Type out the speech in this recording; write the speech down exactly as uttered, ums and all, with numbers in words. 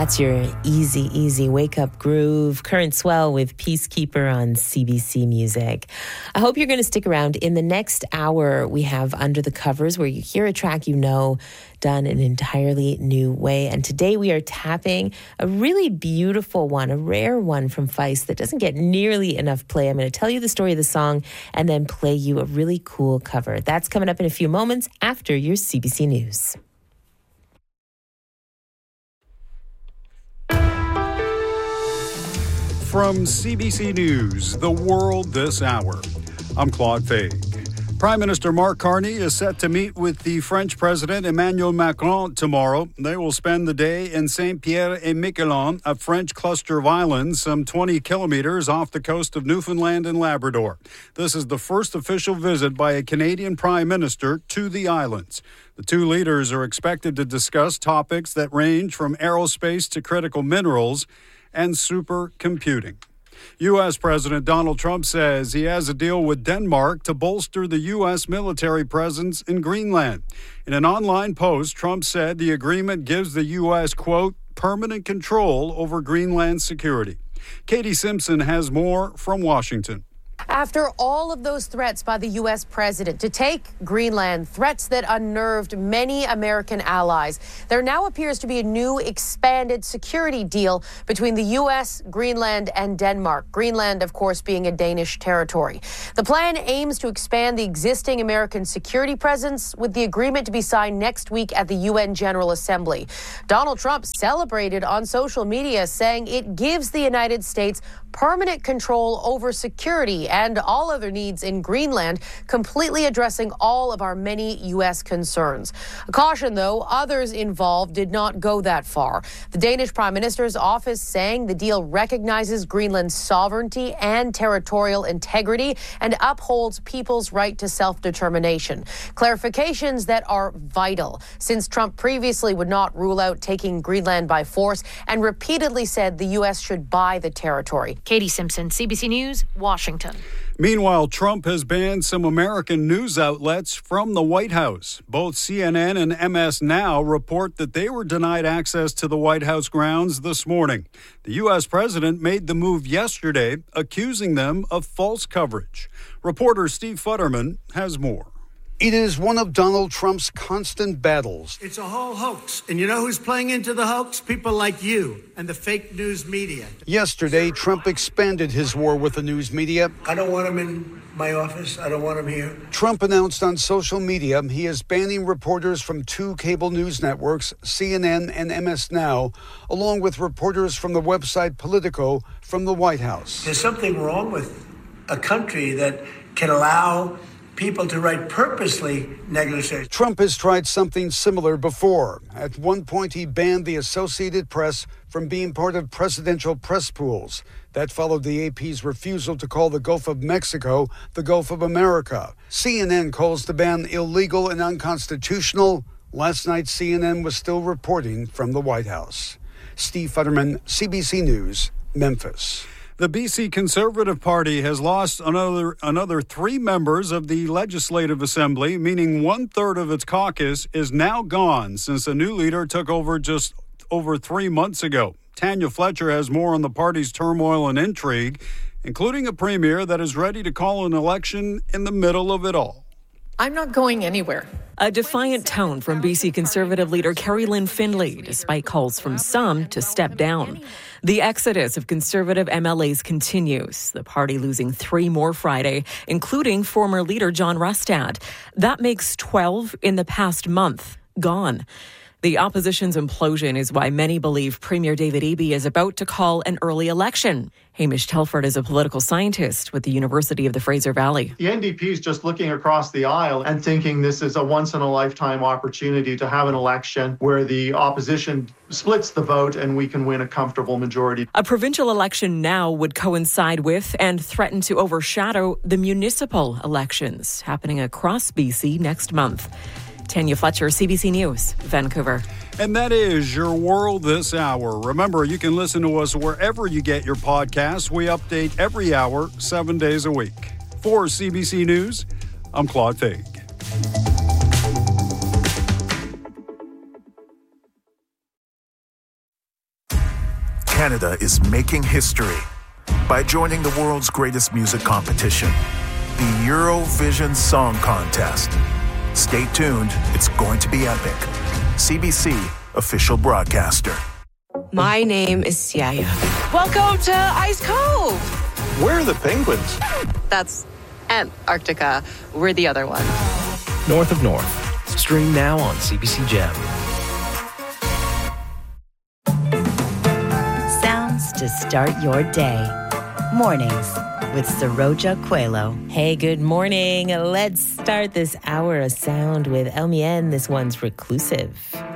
That's your easy, easy wake-up groove. Current Swell with Peacekeeper on C B C Music. I hope you're going to stick around. In the next hour, we have Under the Covers, where you hear a track you know done in an entirely new way. And today we are tapping a really beautiful one, a rare one from Feist that doesn't get nearly enough play. I'm going to tell you the story of the song and then play you a really cool cover. That's coming up in a few moments after your C B C News. From C B C News, The World This Hour, I'm Claude Fay. Prime Minister Mark Carney is set to meet with the French President Emmanuel Macron tomorrow. They will spend the day in Saint-Pierre-et-Miquelon, a French cluster of islands some twenty kilometers off the coast of Newfoundland and Labrador. This is the first official visit by a Canadian Prime Minister to the islands. The two leaders are expected to discuss topics that range from aerospace to critical minerals and supercomputing. U S. President Donald Trump says he has a deal with Denmark to bolster the U S military presence in Greenland. In an online post, Trump said the agreement gives the U S, quote, permanent control over Greenland's security. Katie Simpson has more from Washington. After all of those threats by the U S president to take Greenland, threats that unnerved many American allies, there now appears to be a new expanded security deal between the U S, Greenland, and Denmark. Greenland, of course, being a Danish territory. The plan aims to expand the existing American security presence, with the agreement to be signed next week at the U N General Assembly. Donald Trump celebrated on social media, saying it gives the United States permanent control over security and all other needs in Greenland, completely addressing all of our many U S concerns. A caution, though, others involved did not go that far. The Danish Prime Minister's office saying the deal recognizes Greenland's sovereignty and territorial integrity and upholds people's right to self-determination. Clarifications that are vital, since Trump previously would not rule out taking Greenland by force and repeatedly said the U S should buy the territory. Katie Simpson, C B C News, Washington. Meanwhile, Trump has banned some American news outlets from the White House. Both C N N and M S Now report that they were denied access to the White House grounds this morning. The U S president made the move yesterday, accusing them of false coverage. Reporter Steve Futterman has more. It is one of Donald Trump's constant battles. It's a whole hoax. And you know who's playing into the hoax? People like you and the fake news media. Yesterday, Trump expanded his war with the news media. I don't want him in my office. I don't want him here. Trump announced on social media he is banning reporters from two cable news networks, C N N and M S Now, along with reporters from the website Politico from the White House. There's something wrong with a country that can allow people to write purposely negative. Trump has tried something similar before. At one point, he banned the Associated Press from being part of presidential press pools. That followed the A P's refusal to call the Gulf of Mexico the Gulf of America. C N N calls the ban illegal and unconstitutional. Last night, C N N was still reporting from the White House. Steve Futterman, C B C News, Memphis. The B C Conservative Party has lost another another three members of the Legislative Assembly, meaning one-third of its caucus is now gone since a new leader took over just over three months ago. Tanya Fletcher has more on the party's turmoil and intrigue, including a premier that is ready to call an election in the middle of it all. I'm not going anywhere. A defiant tone from B C Conservative leader Carrie Lynn Findlay, despite calls from some to step down. The exodus of Conservative M L As continues, the party losing three more Friday, including former leader John Rustad. That makes twelve in the past month gone. The opposition's implosion is why many believe Premier David Eby is about to call an early election. Hamish Telford is a political scientist with the University of the Fraser Valley. The N D P is just looking across the aisle and thinking this is a once-in-a-lifetime opportunity to have an election where the opposition splits the vote and we can win a comfortable majority. A provincial election now would coincide with and threaten to overshadow the municipal elections happening across B C next month. Tanya Fletcher, C B C News, Vancouver. And that is your World This Hour. Remember, you can listen to us wherever you get your podcasts. We update every hour, seven days a week. For C B C News, I'm Claude Fay. Canada is making history by joining the world's greatest music competition, the Eurovision Song Contest. Stay tuned, it's going to be epic. C B C, official broadcaster. My name is Siaya. Welcome to Ice Cove. Where are the penguins? That's Antarctica. We're the other one. North of North. Stream now on C B C Gem. Sounds to start your day. Mornings with Saroja Coelho. Hey, good morning. Let's start this hour of sound with El Mien. This one's Reclusive.